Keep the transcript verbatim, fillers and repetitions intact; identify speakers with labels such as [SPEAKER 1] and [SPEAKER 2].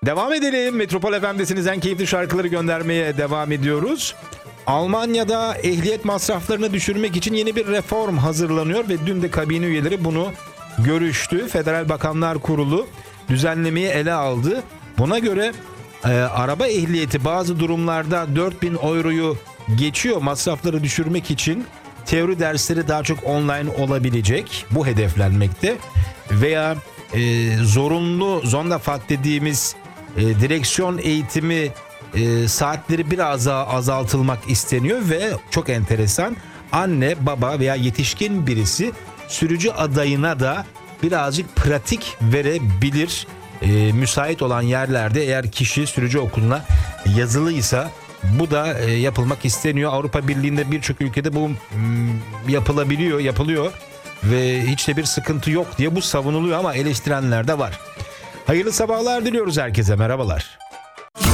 [SPEAKER 1] Devam edelim. Metropol F M'desiniz, en keyifli şarkıları göndermeye devam ediyoruz. Almanya'da ehliyet masraflarını düşürmek için yeni bir reform hazırlanıyor ve dün de kabine üyeleri bunu görüştü. Federal Bakanlar Kurulu düzenlemeyi ele aldı. Buna göre e, araba ehliyeti bazı durumlarda dört bin euroyu geçiyor. Masrafları düşürmek için teori dersleri daha çok online olabilecek. Bu hedeflenmekte. Veya e, zorunlu Sonderfahrt dediğimiz e, direksiyon eğitimi e, saatleri biraz daha azaltılmak isteniyor ve çok enteresan, anne, baba veya yetişkin birisi sürücü adayına da birazcık pratik verebilir. E, müsait olan yerlerde eğer kişi sürücü okuluna yazılıysa bu da e, yapılmak isteniyor. Avrupa Birliği'nde birçok ülkede bu m, yapılabiliyor, yapılıyor ve hiç de bir sıkıntı yok diye bu savunuluyor ama eleştirenler de var. Hayırlı sabahlar diliyoruz herkese, merhabalar.